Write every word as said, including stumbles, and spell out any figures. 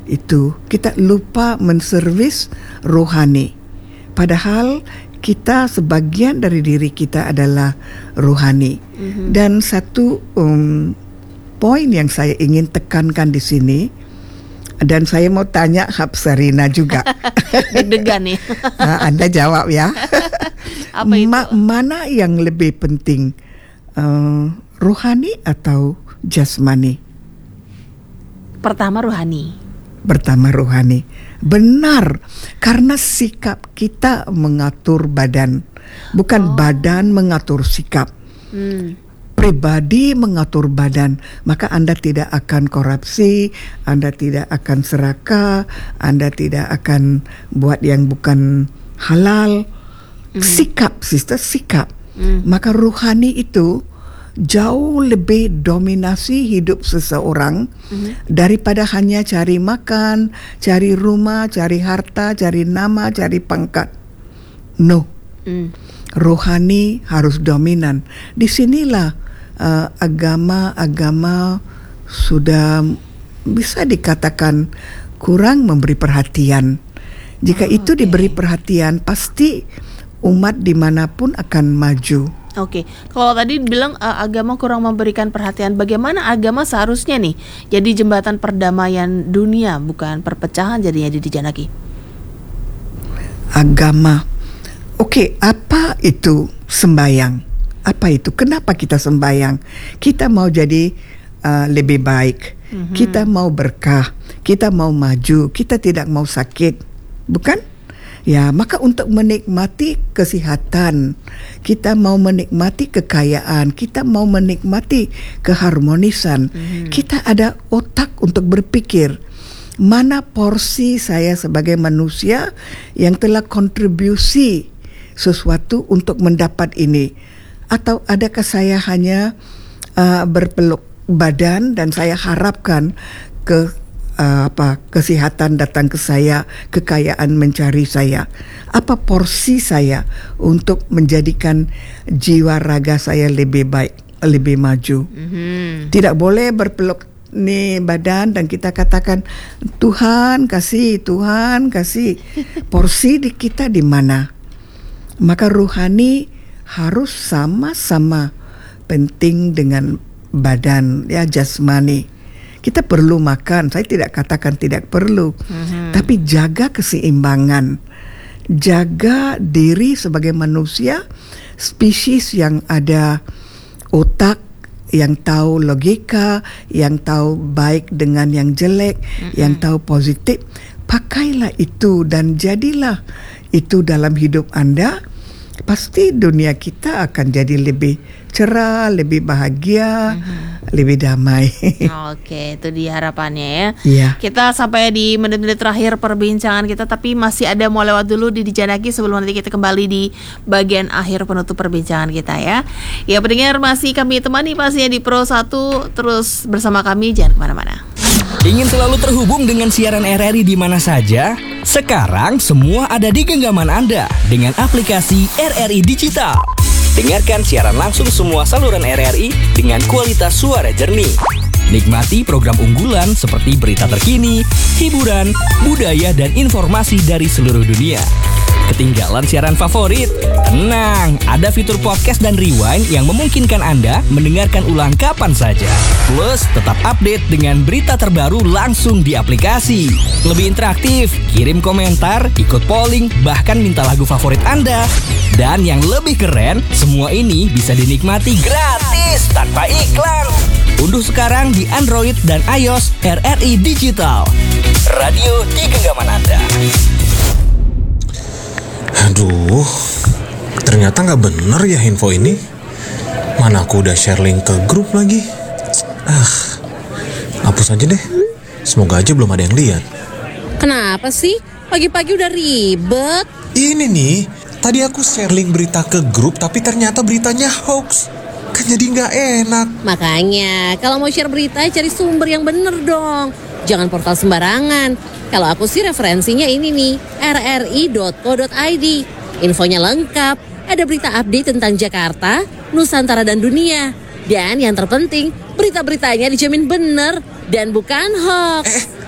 itu kita lupa menservis rohani. Padahal kita sebagian dari diri kita adalah rohani. Mm-hmm. Dan satu um, poin yang saya ingin tekankan di sini, dan saya mau tanya Hapsarina juga. Deg-degan nih. Nah, Anda jawab ya. Apa itu? Ma- mana yang lebih penting, uh, rohani atau jasmani? Pertama rohani. Pertama rohani. Benar, karena sikap kita mengatur badan, bukan oh. badan mengatur sikap. Hmm. Pribadi mengatur badan, maka Anda tidak akan korupsi, Anda tidak akan serakah, Anda tidak akan buat yang bukan halal. Hmm. Sikap, sister, sikap. Hmm. Maka rohani itu jauh lebih dominasi hidup seseorang mm-hmm. daripada hanya cari makan, cari rumah, cari harta, cari nama, cari pangkat. No, mm. rohani harus dominan. Disinilah uh, agama-agama sudah bisa dikatakan kurang memberi perhatian. Jika oh, itu okay. diberi perhatian, pasti umat dimanapun akan maju. Oke, kalau tadi bilang uh, agama kurang memberikan perhatian, bagaimana agama seharusnya nih jadi jembatan perdamaian dunia, bukan perpecahan jadinya di Janaki? Agama, oke, apa itu sembahyang? Apa itu? Kenapa kita sembahyang? Kita mau jadi uh, lebih baik, mm-hmm. kita mau berkah, kita mau maju, kita tidak mau sakit, bukan? Ya, maka untuk menikmati kesehatan, kita mau menikmati kekayaan, kita mau menikmati keharmonisan, mm-hmm. kita ada otak untuk berpikir, mana porsi saya sebagai manusia yang telah kontribusi sesuatu untuk mendapat ini, atau adakah saya hanya uh, berpeluk badan dan saya harapkan ke Uh, apa kesehatan datang ke saya, kekayaan mencari saya. Apa porsi saya untuk menjadikan jiwa raga saya lebih baik, lebih maju. Mm-hmm. Tidak boleh berpeluk nih badan dan kita katakan Tuhan kasih, Tuhan kasih. Porsi di kita di mana? Maka rohani harus sama-sama penting dengan badan, ya, jasmani. Kita perlu makan, saya tidak katakan tidak perlu, mm-hmm. tapi jaga keseimbangan, jaga diri sebagai manusia, spesies yang ada otak, yang tahu logika, yang tahu baik dengan yang jelek, mm-hmm. yang tahu positif. Pakailah itu dan jadilah itu dalam hidup Anda. Pasti dunia kita akan jadi lebih cerah, lebih bahagia, mm-hmm. lebih damai. Oke, itu dia harapannya ya. Iya. Kita sampai di menit-menit terakhir perbincangan kita, tapi masih ada mau lewat dulu di Janaki sebelum nanti kita kembali di bagian akhir penutup perbincangan kita ya. Ya pendengar, masih kami temani pastinya di Pro satu, terus bersama kami, jangan kemana-mana. Ingin selalu terhubung dengan siaran R R I di mana saja? Sekarang semua ada di genggaman Anda dengan aplikasi R R I Digital. Dengarkan siaran langsung semua saluran R R I dengan kualitas suara jernih. Nikmati program unggulan seperti berita terkini, hiburan, budaya, dan informasi dari seluruh dunia. Ketinggalan siaran favorit? Tenang, ada fitur podcast dan rewind yang memungkinkan Anda mendengarkan ulang kapan saja. Plus, tetap update dengan berita terbaru langsung di aplikasi. Lebih interaktif, kirim komentar, ikut polling, bahkan minta lagu favorit Anda. Dan yang lebih keren, semua ini bisa dinikmati gratis tanpa iklan. Unduh sekarang di Android dan iOS R R I Digital. Radio di genggaman Anda. Aduh, ternyata gak bener ya info ini. Mana aku udah share link ke grup lagi. Ah, hapus aja deh. Semoga aja belum ada yang lihat. Kenapa sih? Pagi-pagi udah ribet. Ini nih, tadi aku share link berita ke grup, tapi ternyata beritanya hoax. Kan jadi gak enak. Makanya, kalau mau share berita, cari sumber yang bener dong. Jangan portal sembarangan. Kalau aku sih referensinya ini nih, r r i dot co dot i d. Infonya lengkap, ada berita update tentang Jakarta, Nusantara, dan dunia. Dan yang terpenting, berita-beritanya dijamin bener dan bukan hoax. Eh,